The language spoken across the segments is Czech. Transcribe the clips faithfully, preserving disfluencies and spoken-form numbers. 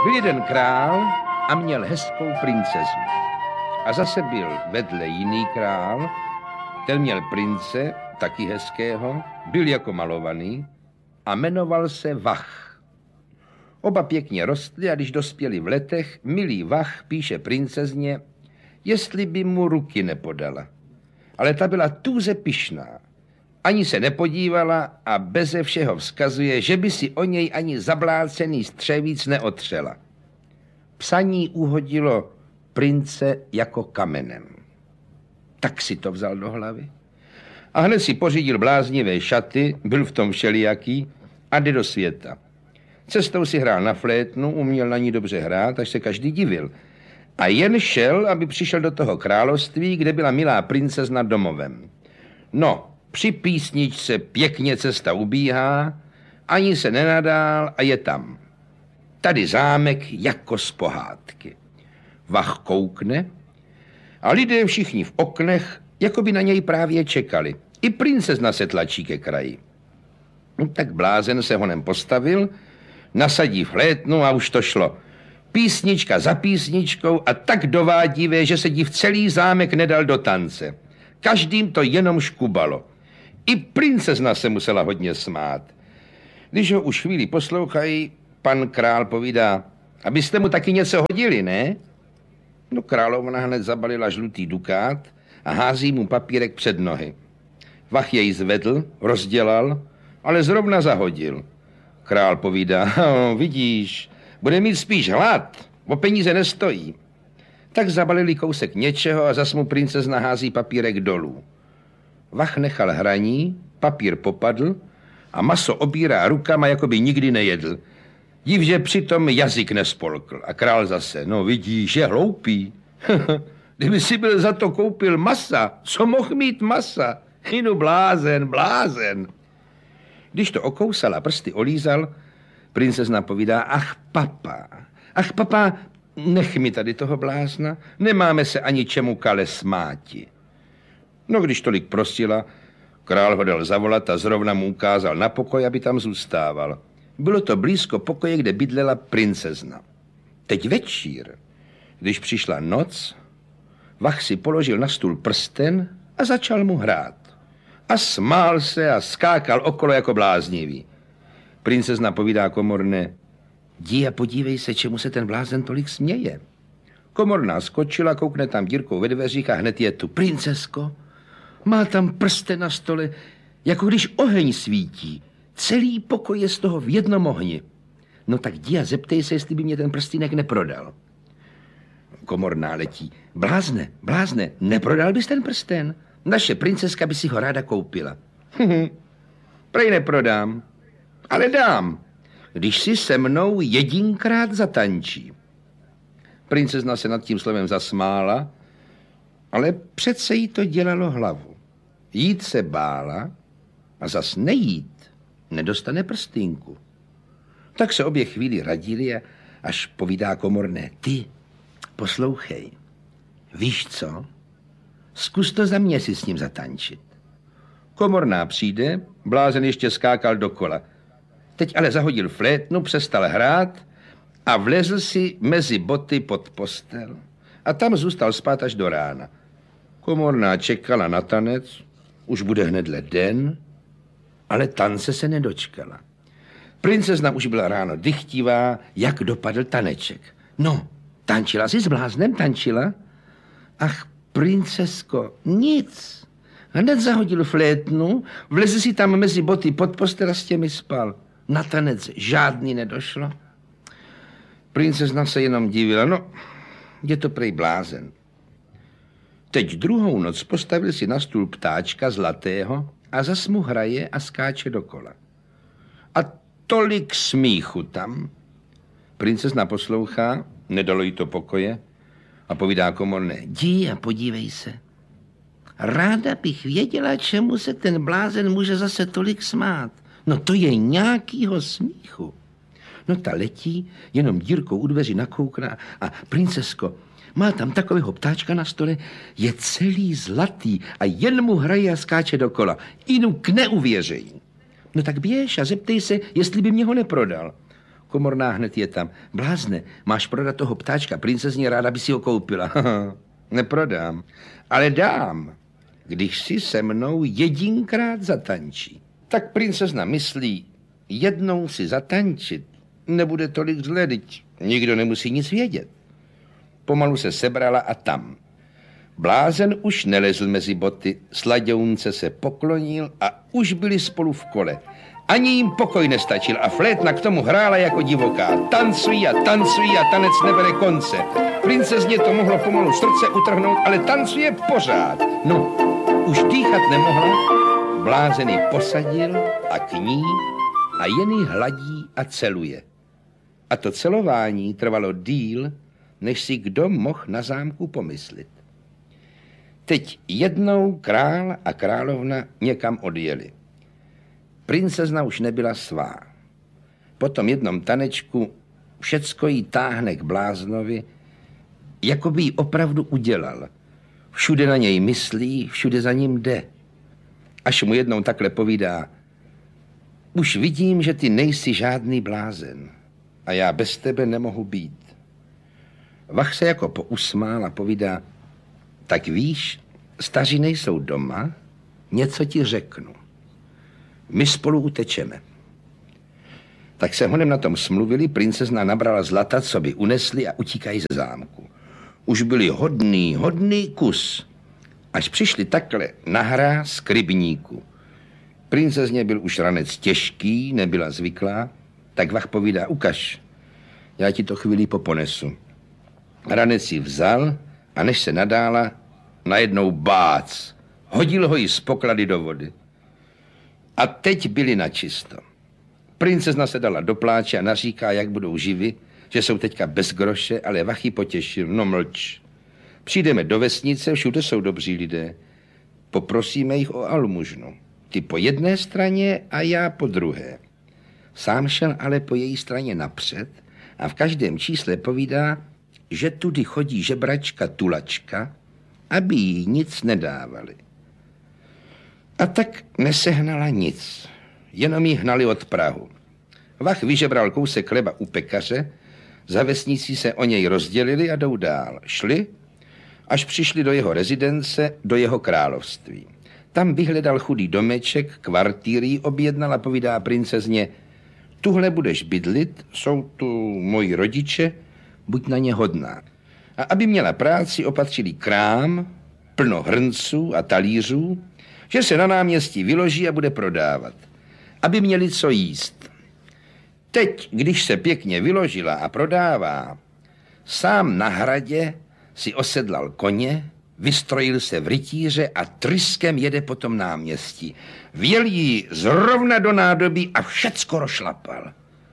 Byl jeden král a měl hezkou princezu. A zase byl vedle jiný král, ten měl prince, taky hezkého, byl jako malovaný a jmenoval se Vach. Oba pěkně rostli a když dospěli v letech, milý Vach píše princezně, jestli by mu ruky nepodala. Ale ta byla tůze pyšná. Ani se nepodívala a beze všeho vzkazuje, že by si o něj ani zablácený střevíc neotřela. Psaní uhodilo prince jako kamenem. Tak si to vzal do hlavy. A hned si pořídil bláznivé šaty, byl v tom všelijaký a jde do světa. Cestou si hrál na flétnu, uměl na ní dobře hrát, až se každý divil. A jen šel, aby přišel do toho království, kde byla milá princezna domovem. No, při písničce pěkně cesta ubíhá, ani se nenadál a je tam. Tady zámek jako z pohádky. Vach koukne a lidé všichni v oknech, jako by na něj právě čekali. I princezna se tlačí ke kraji. No, tak blázen se honem postavil, nasadí flétnu a už to šlo. Písnička za písničkou a tak dovádivé, že se div celý zámek nedal do tance. Každým to jenom škubalo. I princezna se musela hodně smát. Když ho už chvíli poslouchají, pan král povídá, abyste mu taky něco hodili, ne? No královna hned zabalila žlutý dukát a hází mu papírek před nohy. Vach jej zvedl, rozdělal, ale zrovna zahodil. Král povídá, no, vidíš, bude mít spíš hlad, o peníze nestojí. Tak zabalili kousek něčeho a zas mu princezna hází papírek dolů. Vach nechal hraní, papír popadl a maso obírá rukama, jako by nikdy nejedl. Div, že přitom jazyk nespolkl. A král zase, no vidíš, je hloupý. Kdyby si byl za to koupil masa, co mohl mít masa? Inu blázen, blázen. Když to okousal a prsty olízal, princezna povídá, ach papa, ach papa, nech mi tady toho blázna, nemáme se ani čemu kale smáti. No když tolik prosila, král ho dal zavolat a zrovna mu ukázal na pokoj, aby tam zůstával. Bylo to blízko pokoje, kde bydlela princezna. Teď večír, když přišla noc, Vach si položil na stůl prsten a začal mu hrát. A smál se a skákal okolo jako bláznivý. Princezna povídá komorné, jdi a podívej se, čemu se ten blázen tolik směje. Komorná skočila, koukne tam dírkou ve dveřích a hned je tu. Princesko, má tam prsten na stole, jako když oheň svítí. Celý pokoj je z toho v jednom ohni. No tak jdi a zeptej se, jestli by mě ten prstýnek neprodal. Komorná letí. Blázne, blázne, neprodal bys ten prsten? Naše princeska by si ho ráda koupila. Prej neprodám, ale dám, když si se mnou jedinkrát zatančí. Princezna se nad tím slovem zasmála, ale přece jí to dělalo hlavu. Jít se bála a zas nejít nedostane prstýnku. Tak se obě chvíli radili a až povídá komorné, ty, poslouchej, víš co? Zkus to za mě si s ním zatančit. Komorná přijde, blázen ještě skákal dokola. Teď ale zahodil flétnu, přestal hrát a vlezl si mezi boty pod postel. A tam zůstal spát až do rána. Komorná čekala na tanec, už bude hnedle den, ale tance se nedočkala. Princezna už byla ráno dychtivá, jak dopadl taneček. No, tančila jsi s bláznem, tančila? Ach, princesko, nic. Hned zahodil flétnu, vlezl si tam mezi boty pod postel a s těmi spal. Na tanec žádný nedošlo. Princezna se jenom divila, no, je to prej blázen. Teď druhou noc postavil si na stůl ptáčka zlatého a zas mu hraje a skáče dokola. A tolik smíchu tam. Princezna poslouchá, nedalo jí to pokoje a povídá komorné, jdi a podívej se. Ráda bych věděla, čemu se ten blázen může zase tolik smát. No to je nějakýho smíchu. No ta letí, jenom dírkou u dveří nakoukná a princesko, má tam takového ptáčka na stole, je celý zlatý a jen mu hraje a skáče dokola. Inu k neuvěření. No tak běž a zeptej se, jestli by mě ho neprodal. Komorná hned je tam. Blázne, máš prodat toho ptáčka, princezně ráda by si ho koupila. Neprodám, ale dám, když si se mnou jedinkrát zatančí. Tak princezna myslí, jednou si zatančit, nebude tolik zle, nikdo nemusí nic vědět. Pomalu se sebrala a tam. Blázen už nelezl mezi boty, Sladěunce se poklonil a už byli spolu v kole. Ani jim pokoj nestačil a flétna k tomu hrála jako divoká. Tancují a tancují a tanec nebere konce. Princezně to mohlo pomalu srdce utrhnout, ale tancuje pořád. No, už dýchat nemohla, Blázen ji posadil a k ní a jen ji hladí a celuje. A to celování trvalo díl, než si kdo mohl na zámku pomyslit. Teď jednou král a královna někam odjeli. Princezna už nebyla svá. Po tom jednom tanečku všecko jí táhne k Bláznovi, jako by jí opravdu udělal. Všude na něj myslí, všude za ním jde. Až mu jednou takhle povídá, už vidím, že ty nejsi žádný blázen a já bez tebe nemohu být. Vach se jako pousmál a povídá, tak víš, staří nejsou doma, něco ti řeknu. My spolu utečeme. Tak se honem na tom smluvili, princezna nabrala zlata, co by unesli a utíkají ze zámku. Už byli hodný, hodný kus, až přišli takhle na hráz k rybníku. Princezně byl už ranec těžký, nebyla zvyklá, tak Vach povídá, ukaž, já ti to chvíli poponesu. Ranec ji vzal a než se nadála, najednou bác, hodil ho jí z poklady do vody. A teď byli načisto. Princezna se dala do pláče a naříká, jak budou živi, že jsou teďka bez groše, ale Vach ji potěšil, no mlč. Přijdeme do vesnice, všude jsou dobří lidé. Poprosíme jich o almužnu. Ty po jedné straně a já po druhé. Sám šel ale po její straně napřed a v každém čísle povídá, že tudy chodí žebračka Tulačka, aby jí nic nedávali. A tak nesehnala nic, jenom jí hnali od prahu. Vach vyžebral kousek chleba u pekaře, za vesnicí se o něj rozdělili a jdou dál. Šli, až přišli do jeho rezidence, do jeho království. Tam vyhledal chudý domeček, kvartýrý objednal a povídá princezně, tuhle budeš bydlit, jsou tu moji rodiče, buď na ně hodná. A aby měla práci, opatřili krám, plno hrnců a talířů, že se na náměstí vyloží a bude prodávat, aby měli co jíst. Teď, když se pěkně vyložila a prodává, sám na hradě si osedlal koně, vystrojil se v rytíře a tryskem jede po tom náměstí. Vjel jí zrovna do nádobí a všecko rošlapal.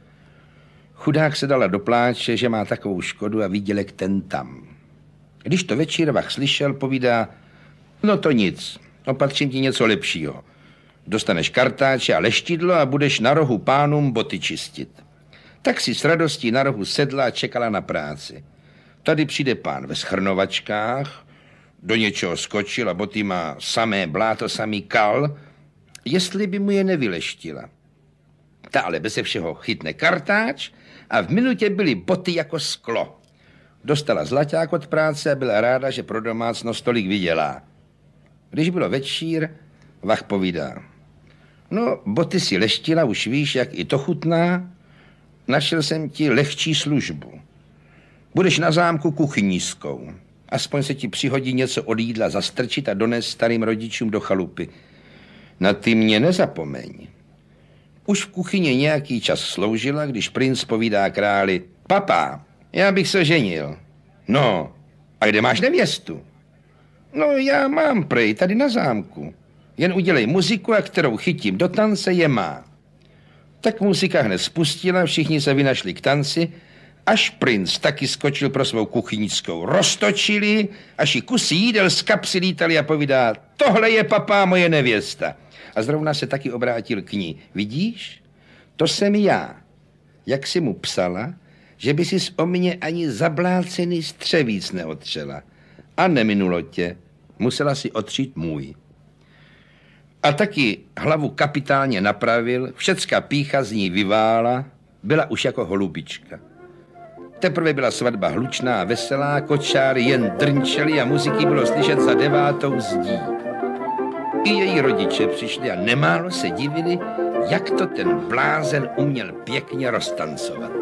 Chudák se dala do pláče, že má takovou škodu a výdělek ten tam. Když to večer Vach slyšel, povídá, no to nic, opatřím ti něco lepšího. Dostaneš kartáče a leštidlo a budeš na rohu pánům boty čistit. Tak si s radostí na rohu sedla a čekala na práci. Tady přijde pán ve schrnovačkách, do něčeho skočil a boty má samé bláto, samý kal, jestli by mu je nevyleštila. Ta ale beze všeho chytne kartáč a v minutě byly boty jako sklo. Dostala zlaťák od práce a byla ráda, že pro domácnost tolik vydělá. Když bylo večír, Vach povídá, no, boty si leštila, už víš, jak i to chutná, našel jsem ti lehčí službu. Budeš na zámku kuchynískou. Aspoň se ti přihodí něco od jídla zastrčit a donést starým rodičům do chalupy. Na ty mě nezapomeň. Už v kuchyni nějaký čas sloužila, když princ povídá králi, papá, já bych se ženil. No, a kde máš nevěstu? No, já mám prej, tady na zámku. Jen udělej muziku, a kterou chytím do tance, je má. Tak muzika hned spustila, všichni se vynašli k tanci, až princ taky skočil pro svou kuchynickou. Roztočili, až jí kusy jídel z kapsy lítali a povídá, tohle je papá moje nevěsta. A zrovna se taky obrátil k ní. Vidíš, to jsem já. Jak si mu psala, že by sis o mě ani zablácený střevíc neotřela. A neminulo tě, musela si otřít můj. A taky hlavu kapitálně napravil, všecka pýcha z ní vyvála byla už jako holubička. Teprve byla svatba hlučná a veselá, kočáry jen drnčely a muziky bylo slyšet za devátou zdí. I její rodiče přišli a nemálo se divili, jak to ten blázen uměl pěkně roztancovat.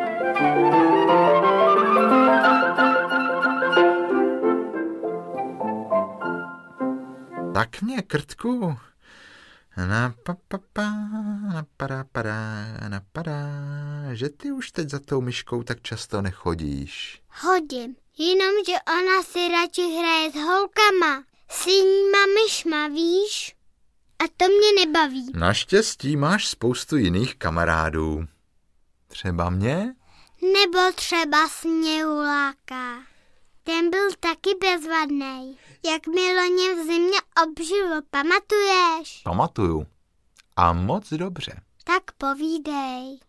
Tak mě, Krtku, napapapa, napadá, napadá, že ty už teď za tou myškou tak často nechodíš. Chodím, jenomže ona si radši hraje s holkama, s jinýma myšma, víš? A to mě nebaví. Naštěstí máš spoustu jiných kamarádů. Třeba mě? Nebo třeba Sněhuláka. Ten byl taky bezvadnej. Jak mi loni v zimě obžilo, pamatuješ? Pamatuju. A moc dobře. Tak povídej.